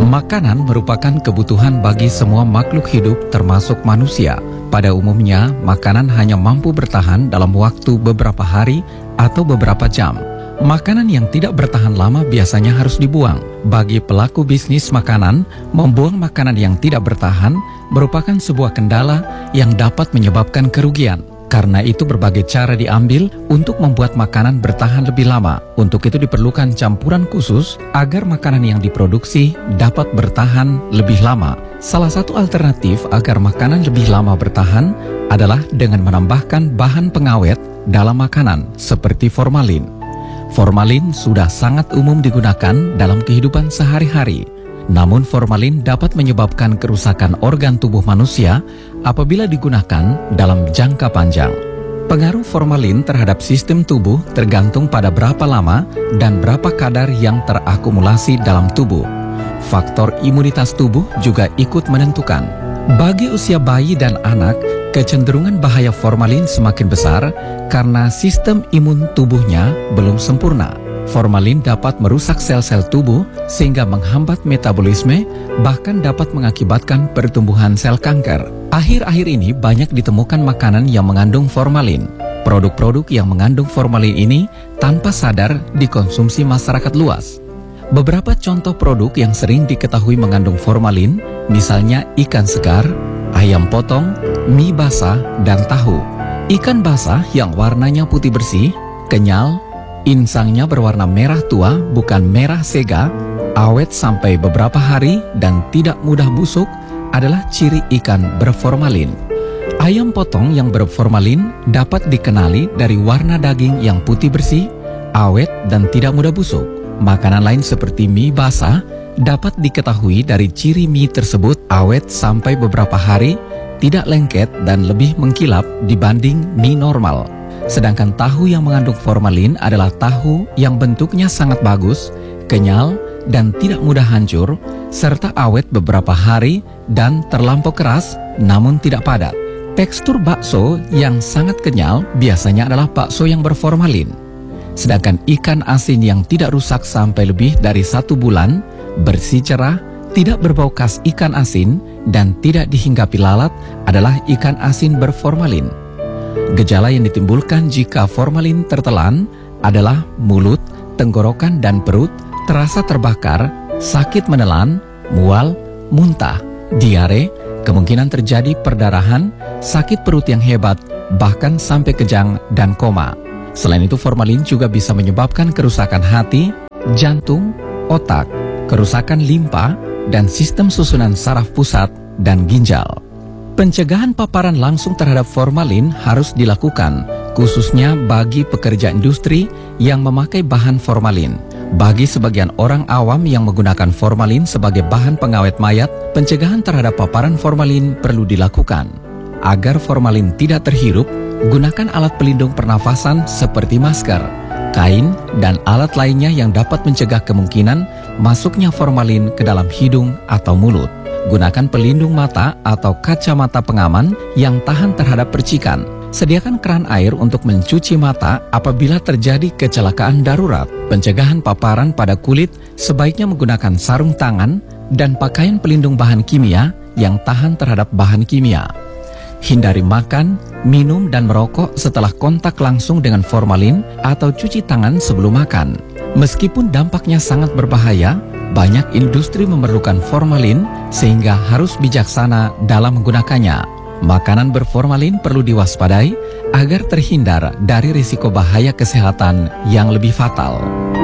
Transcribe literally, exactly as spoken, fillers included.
Makanan merupakan kebutuhan bagi semua makhluk hidup termasuk manusia. Pada umumnya, makanan hanya mampu bertahan dalam waktu beberapa hari atau beberapa jam. Makanan yang tidak bertahan lama biasanya harus dibuang. Bagi pelaku bisnis makanan, membuang makanan yang tidak bertahan merupakan sebuah kendala yang dapat menyebabkan kerugian. Karena itu berbagai cara diambil untuk membuat makanan bertahan lebih lama. Untuk itu diperlukan campuran khusus agar makanan yang diproduksi dapat bertahan lebih lama. Salah satu alternatif agar makanan lebih lama bertahan adalah dengan menambahkan bahan pengawet dalam makanan seperti formalin. Formalin sudah sangat umum digunakan dalam kehidupan sehari-hari. Namun formalin dapat menyebabkan kerusakan organ tubuh manusia apabila digunakan dalam jangka panjang. Pengaruh formalin terhadap sistem tubuh tergantung pada berapa lama dan berapa kadar yang terakumulasi dalam tubuh. Faktor imunitas tubuh juga ikut menentukan. Bagi usia bayi dan anak, kecenderungan bahaya formalin semakin besar karena sistem imun tubuhnya belum sempurna. Formalin dapat merusak sel-sel tubuh sehingga menghambat metabolisme, bahkan dapat mengakibatkan pertumbuhan sel kanker. Akhir-akhir ini banyak ditemukan makanan yang mengandung formalin. Produk-produk yang mengandung formalin ini tanpa sadar dikonsumsi masyarakat luas. Beberapa contoh produk yang sering diketahui mengandung formalin, misalnya ikan segar, ayam potong, mie basah, dan tahu. Ikan basah yang warnanya putih bersih, kenyal, insangnya berwarna merah tua bukan merah sega, awet sampai beberapa hari dan tidak mudah busuk adalah ciri ikan berformalin. Ayam potong yang berformalin dapat dikenali dari warna daging yang putih bersih, awet dan tidak mudah busuk. Makanan lain seperti mie basah dapat diketahui dari ciri mie tersebut awet sampai beberapa hari, tidak lengket dan lebih mengkilap dibanding mie normal. Sedangkan tahu yang mengandung formalin adalah tahu yang bentuknya sangat bagus, kenyal, dan tidak mudah hancur, serta awet beberapa hari dan terlampau keras namun tidak padat. Tekstur bakso yang sangat kenyal biasanya adalah bakso yang berformalin. Sedangkan ikan asin yang tidak rusak sampai lebih dari satu bulan, bersih cerah, tidak berbau khas ikan asin, dan tidak dihinggapi lalat adalah ikan asin berformalin. Gejala yang ditimbulkan jika formalin tertelan adalah mulut, tenggorokan, dan perut terasa terbakar, sakit menelan, mual, muntah, diare, kemungkinan terjadi perdarahan, sakit perut yang hebat, bahkan sampai kejang dan koma. Selain itu, formalin juga bisa menyebabkan kerusakan hati, jantung, otak, kerusakan limpa, dan sistem susunan saraf pusat dan ginjal. Pencegahan paparan langsung terhadap formalin harus dilakukan, khususnya bagi pekerja industri yang memakai bahan formalin. Bagi sebagian orang awam yang menggunakan formalin sebagai bahan pengawet mayat, pencegahan terhadap paparan formalin perlu dilakukan. Agar formalin tidak terhirup, gunakan alat pelindung pernafasan seperti masker, kain, dan alat lainnya yang dapat mencegah kemungkinan masuknya formalin ke dalam hidung atau mulut. Gunakan pelindung mata atau kacamata pengaman yang tahan terhadap percikan. Sediakan keran air untuk mencuci mata apabila terjadi kecelakaan darurat. Pencegahan paparan pada kulit sebaiknya menggunakan sarung tangan dan pakaian pelindung bahan kimia yang tahan terhadap bahan kimia. Hindari makan, minum, dan merokok setelah kontak langsung dengan formalin atau cuci tangan sebelum makan. Meskipun dampaknya sangat berbahaya, banyak industri memerlukan formalin sehingga harus bijaksana dalam menggunakannya. Makanan berformalin perlu diwaspadai agar terhindar dari risiko bahaya kesehatan yang lebih fatal.